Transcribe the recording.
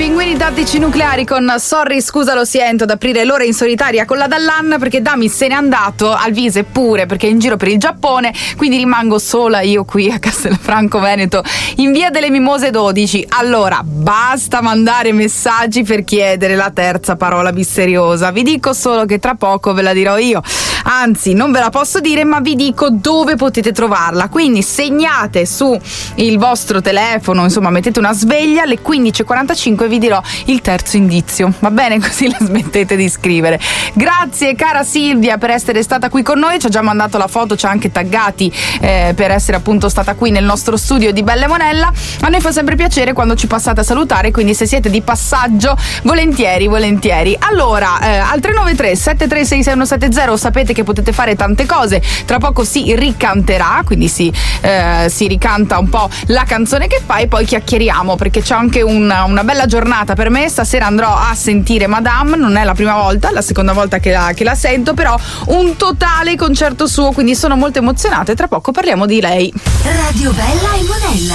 Pinguini tattici nucleari con Sorry scusa lo siento, ad aprire l'ora in solitaria con la Dallan, perché Dami se n'è andato, Alvise pure perché è in giro per il Giappone, quindi rimango sola io qui a Castelfranco Veneto in via delle Mimose 12. Allora basta mandare messaggi per chiedere la terza parola misteriosa, vi dico solo che tra poco ve la dirò io, anzi non ve la posso dire ma vi dico dove potete trovarla, quindi segnate su il vostro telefono, insomma mettete una sveglia, alle 15:45 vi dirò il terzo indizio, va bene? Così la smettete di scrivere. Grazie cara Silvia per essere stata qui con noi, ci ha già mandato la foto, ci ha anche taggati per essere appunto stata qui nel nostro studio di Bella Monella. A noi fa sempre piacere quando ci passate a salutare, quindi se siete di passaggio volentieri. Allora al 393 7366170 sapete che potete fare tante cose, tra poco si ricanterà, quindi si ricanta un po' la canzone che fa e poi chiacchieriamo, perché c'è anche una bella giornata per me. Stasera andrò a sentire Madame, non è la prima volta, è la seconda volta che la sento, però un totale concerto suo, quindi sono molto emozionata e tra poco parliamo di lei. Radio Bella e Monella.